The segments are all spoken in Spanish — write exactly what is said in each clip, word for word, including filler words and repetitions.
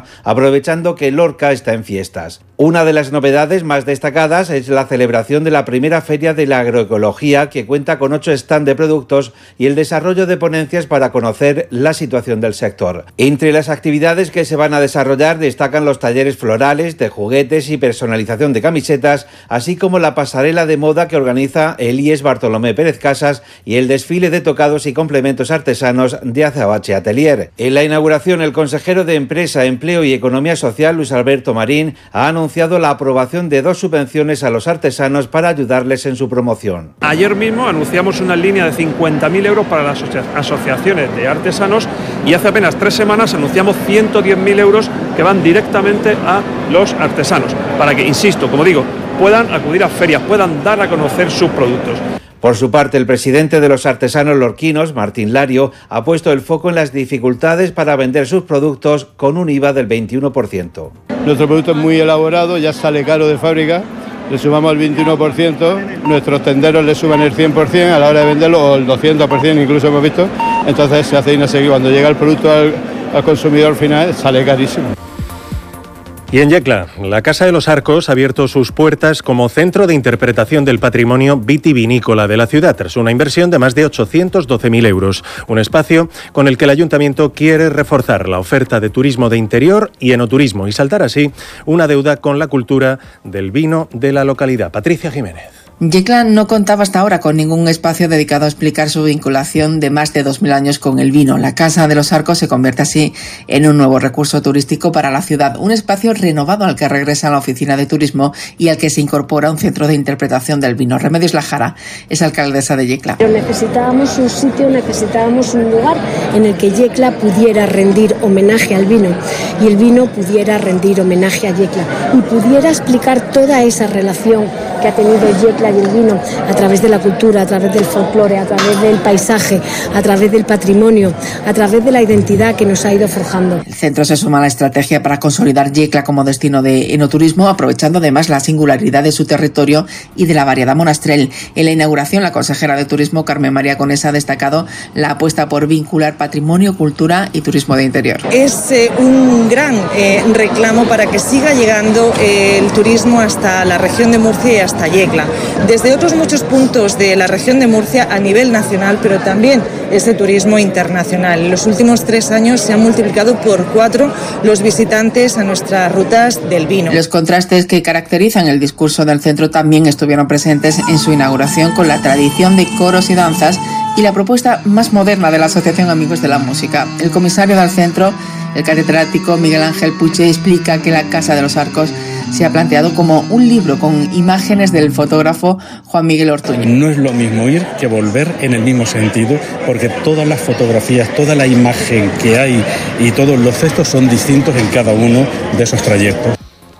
aprovechando que Lorca está en fiestas. Una de las novedades más destacadas es la celebración de la primera Feria de la Agroecología, que cuenta con ocho stands de productos y el desarrollo de ponencias para conocer la situación del sector. Entre las actividades que se van a desarrollar destacan los talleres florales, de juguetes y personalización de camisetas, así como la pasarela de moda que organiza el I E S Bartolomé Pérez Casas y el desfile de tocados y complementos artesanos de Azabache Atelier. En la inauguración, el consejero de Empresa, Empleo y Economía Social, Luis Alberto Marín, ha anunciado la aprobación de dos subvenciones a los artesanos para ayudarles en su promoción. Ayer mismo anunciamos una línea de cincuenta mil euros para las asocia- asociaciones de artesanos y hace apenas tres semanas anunciamos ciento diez mil euros que van directamente a los artesanos, para que, insisto, como digo, puedan acudir a ferias, puedan dar a conocer sus productos. Por su parte, el presidente de los artesanos lorquinos, Martín Lario, ha puesto el foco en las dificultades para vender sus productos con un I V A del veintiuno por ciento. Nuestro producto es muy elaborado, ya sale caro de fábrica, le sumamos el veintiuno por ciento, nuestros tenderos le suban el cien por ciento a la hora de venderlo, o el doscientos por ciento incluso hemos visto, entonces se hace inasequible. Cuando llega el producto al, al consumidor final sale carísimo. Y en Yecla, la Casa de los Arcos ha abierto sus puertas como centro de interpretación del patrimonio vitivinícola de la ciudad, tras una inversión de más de ochocientos doce mil euros. Un espacio con el que el ayuntamiento quiere reforzar la oferta de turismo de interior y enoturismo y saltar así una deuda con la cultura del vino de la localidad. Patricia Jiménez. Yecla no contaba hasta ahora con ningún espacio dedicado a explicar su vinculación de más de dos mil años con el vino. La Casa de los Arcos se convierte así en un nuevo recurso turístico para la ciudad, un espacio renovado al que regresa la oficina de turismo y al que se incorpora un centro de interpretación del vino. Remedios Lajara es alcaldesa de Yecla. Pero necesitábamos un sitio, necesitábamos un lugar en el que Yecla pudiera rendir homenaje al vino y el vino pudiera rendir homenaje a Yecla y pudiera explicar toda esa relación que ha tenido Yecla y el vino a través de la cultura, a través del folclore, a través del paisaje, a través del patrimonio, a través de la identidad que nos ha ido forjando. El centro se suma a la estrategia para consolidar Yecla como destino de enoturismo, aprovechando además la singularidad de su territorio y de la variedad monastrel. En la inauguración, la consejera de Turismo, Carmen María Conesa, ha destacado la apuesta por vincular patrimonio, cultura y turismo de interior. Es eh, un gran eh, reclamo para que siga llegando eh, el turismo hasta la región de Murcia y hasta Yecla. Desde otros muchos puntos de la región de Murcia a nivel nacional, pero también ese turismo internacional. En los últimos tres años se han multiplicado por cuatro los visitantes a nuestras rutas del vino. Los contrastes que caracterizan el discurso del centro también estuvieron presentes en su inauguración, con la tradición de coros y danzas y la propuesta más moderna de la Asociación Amigos de la Música. El comisario del centro, el catedrático Miguel Ángel Puche, explica que la Casa de los Arcos se ha planteado como un libro con imágenes del fotógrafo Juan Miguel Ortuño. No es lo mismo ir que volver en el mismo sentido, porque todas las fotografías, toda la imagen que hay y todos los gestos son distintos en cada uno de esos trayectos.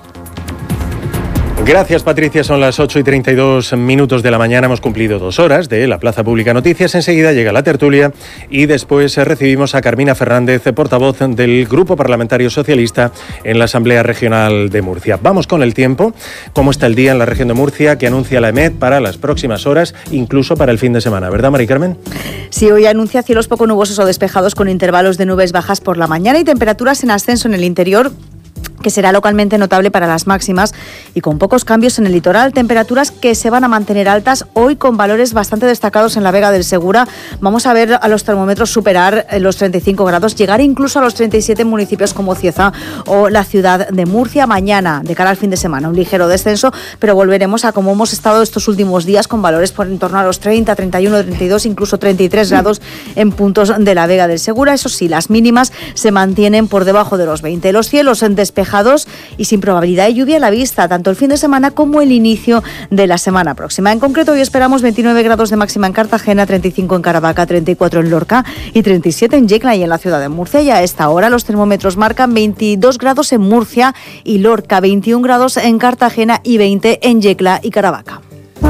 Gracias, Patricia. Son las ocho y treinta y dos minutos de la mañana. Hemos cumplido dos horas de la Plaza Pública Noticias. Enseguida llega la tertulia y después recibimos a Carmina Fernández, portavoz del Grupo Parlamentario Socialista en la Asamblea Regional de Murcia. Vamos con el tiempo. ¿Cómo está el día en la región de Murcia, que anuncia la EMET para las próximas horas, incluso para el fin de semana? ¿Verdad, Mari Carmen? Sí, hoy anuncia cielos poco nubosos o despejados con intervalos de nubes bajas por la mañana y temperaturas en ascenso en el interior, que será localmente notable para las máximas y con pocos cambios en el litoral, temperaturas que se van a mantener altas hoy con valores bastante destacados en la Vega del Segura. Vamos a ver a los termómetros superar los treinta y cinco grados, llegar incluso a los treinta y siete en municipios como Cieza o la ciudad de Murcia. Mañana, de cara al fin de semana, un ligero descenso, pero volveremos a como hemos estado estos últimos días, con valores por en torno a los treinta, treinta y uno, treinta y dos, incluso treinta y tres grados en puntos de la Vega del Segura. Eso sí, las mínimas se mantienen por debajo de los veinte. Los cielos en despejados y sin probabilidad de lluvia a la vista, tanto el fin de semana como el inicio de la semana próxima. En concreto, hoy esperamos veintinueve grados de máxima en Cartagena, treinta y cinco en Caravaca, treinta y cuatro en Lorca y treinta y siete en Yecla y en la ciudad de Murcia. Y a esta hora los termómetros marcan veintidós grados en Murcia y Lorca, veintiún grados en Cartagena y veinte en Yecla y Caravaca.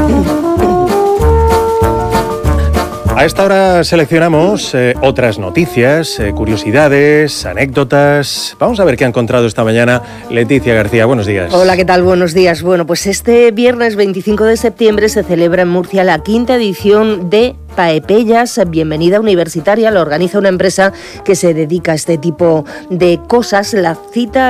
A esta hora seleccionamos eh, otras noticias, eh, curiosidades, anécdotas. Vamos a ver qué ha encontrado esta mañana Leticia García. Buenos días. Hola, ¿qué tal? Buenos días. Bueno, pues este viernes veinticinco de septiembre se celebra en Murcia la quinta edición de Paepellas, Bienvenida Universitaria. Lo organiza una empresa que se dedica a este tipo de cosas. La cita